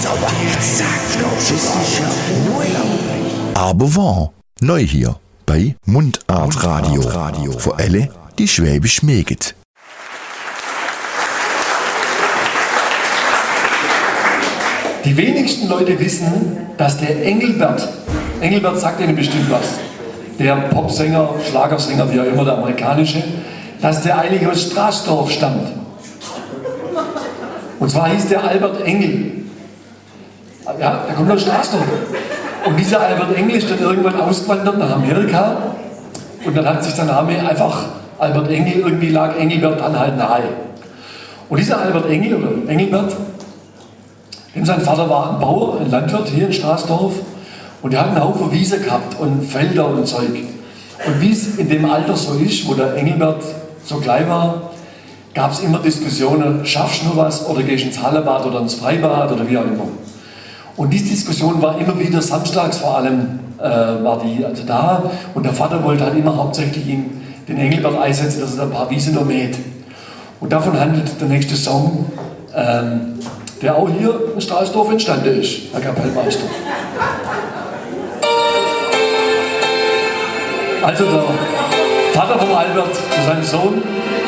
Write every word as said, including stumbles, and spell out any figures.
aber exakt, das ist ja neu. Aber wahr, neu hier bei Mundart Radio, Radio. Für alle, die Schwäbisch mögen. Die wenigsten Leute wissen, dass der Engelbert, Engelbert sagt Ihnen bestimmt was, der Popsänger, Schlagersänger, wie auch immer, der amerikanische, dass der eigentlich aus Straßdorf stammt. Und zwar hieß der Albert Engel. Ja, der kommt aus Straßdorf. Und dieser Albert Engel ist dann irgendwann ausgewandert nach Amerika. Und dann hat sich der Name einfach Albert Engel, irgendwie lag Engelbert dann halt nahe. Und dieser Albert Engel, oder Engelbert, dem sein Vater war ein Bauer, ein Landwirt hier in Straßdorf. Und der hat einen Haufen Wiese gehabt und Felder und Zeug. Und wie es in dem Alter so ist, wo der Engelbert so klein war, gab es immer Diskussionen, schaffst du noch was oder gehst ins Hallebad oder ins Freibad oder wie auch immer. Und diese Diskussion war immer wieder samstags vor allem, äh, war die also da. Und der Vater wollte halt immer hauptsächlich ihn, den Engelbert einsetzen, dass er ein paar Wiese noch mäht. Und davon handelt der nächste Song, ähm, der auch hier in Straßdorf entstanden ist, Herr Kapellmeister. Also der Vater von Albert zu seinem Sohn,